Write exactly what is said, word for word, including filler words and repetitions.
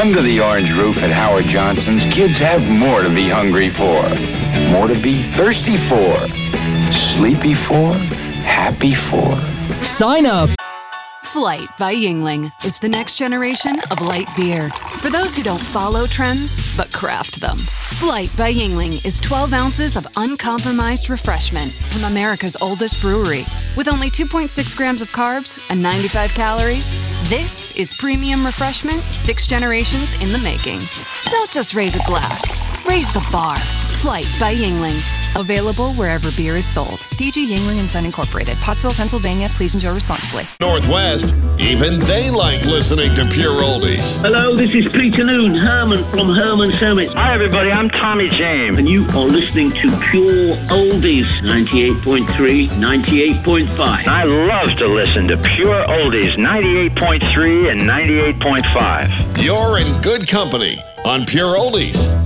Under the orange roof at Howard Johnson's, kids have more to be hungry for, more to be thirsty for, sleepy for, happy for. Sign up! Flight by Yuengling is the next generation of light beer. For those who don't follow trends, but craft them. Flight by Yuengling is twelve ounces of uncompromised refreshment from America's oldest brewery. With only two point six grams of carbs and ninety-five calories, this is premium refreshment six generations in the making. Don't just raise a glass, raise the bar. Flight by Yuengling. Available wherever beer is sold. D G Yuengling and Son Incorporated. Pottsville, Pennsylvania. Please enjoy responsibly. Northwest, even they like listening to Pure Oldies. Hello, this is Peter Noon, Herman from Herman Summit. Hi, everybody. I'm Tommy James. And you are listening to Pure Oldies, ninety-eight point three, ninety-eight point five. I love to listen to Pure Oldies, ninety-eight point three and ninety-eight point five. You're in good company on Pure Oldies.